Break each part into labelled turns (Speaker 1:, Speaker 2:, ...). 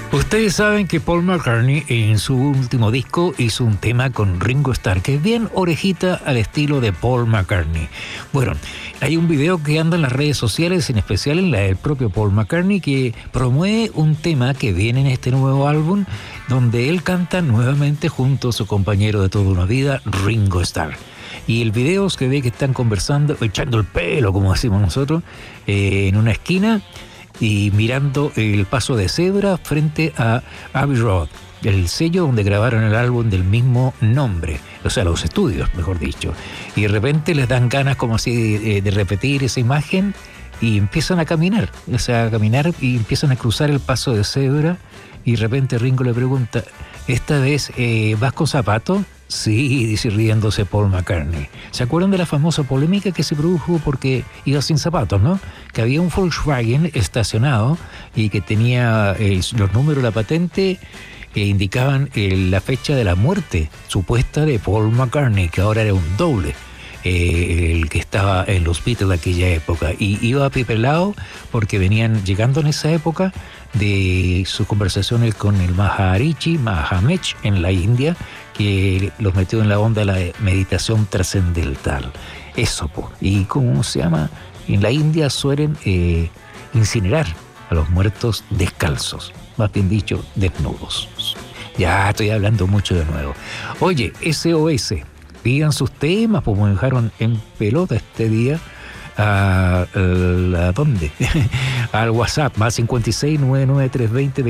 Speaker 1: Ustedes saben que Paul McCartney en su último disco hizo un tema con Ringo Starr, que es bien orejita al estilo de Paul McCartney. Bueno, hay un video que anda en las redes sociales, en especial en la del propio Paul McCartney, que promueve un tema que viene en este nuevo álbum, donde él canta nuevamente junto a su compañero de toda una vida, Ringo Starr. Y el video se ve que están conversando, echando el pelo, como decimos nosotros, en una esquina, y mirando el paso de cebra frente a Abbey Road, el sello donde grabaron el álbum del mismo nombre, o sea, los estudios, mejor dicho. Y de repente les dan ganas como así de repetir esa imagen y empiezan a caminar, y empiezan a cruzar el paso de cebra, y de repente Ringo le pregunta, ¿esta vez vas con zapatos? Sí, dice riéndose Paul McCartney. ¿Se acuerdan de la famosa polémica que se produjo porque iba sin zapatos, no? Que había un Volkswagen estacionado y que tenía los números de la patente que indicaban la fecha de la muerte supuesta de Paul McCartney, que ahora era un doble. El que estaba en los Beatles de aquella época, y iba apipelado porque venían llegando en esa época de sus conversaciones con el Mahamech en la India, que los metió en la onda de la meditación trascendental. Eso, pues. Y ¿cómo se llama? En la India suelen incinerar a los muertos descalzos, más bien dicho, desnudos. Ya estoy hablando mucho de nuevo. Oye, SOS, pidan sus temas, pues me dejaron en pelota este día. ¿A dónde? Al WhatsApp, más 56 99320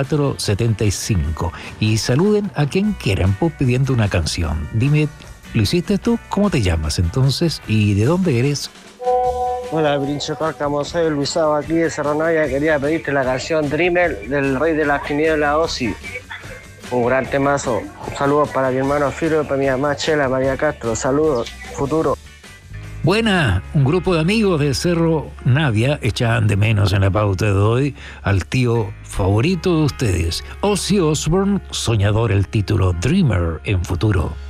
Speaker 1: 2475. Y saluden a quien quieran, pues, pidiendo una canción. Dime, ¿lo hiciste tú? ¿Cómo te llamas entonces? ¿Y de dónde eres?
Speaker 2: Hola, Brincho Cárcamo, soy Luisado aquí de Cerro Navia. Quería pedirte la canción Dreamer del Rey de la Quiniela, Ozzy. Un gran temazo. Saludos para mi hermano Filo, para mi mamá Chela, María Castro. Saludos, futuro.
Speaker 1: Buena, un grupo de amigos de Cerro Navia echaban de menos en la pauta de hoy al tío favorito de ustedes, Ozzy Osbourne, soñador, el título Dreamer en futuro.